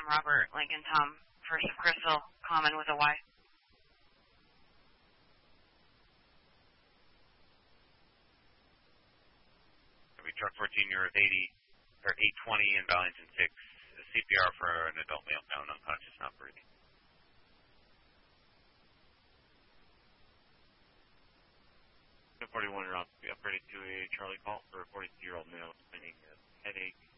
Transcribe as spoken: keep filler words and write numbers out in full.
I'm Robert Lincoln Tom, First of Crystal, Common with a Y. Truck fourteen, you're at eighty, or eight twenty in Ballington six. C P R for an adult male found unconscious, not breathing. forty-one, you're on. Be upgraded to a Charlie call for a forty-two-year-old male explaining a headache.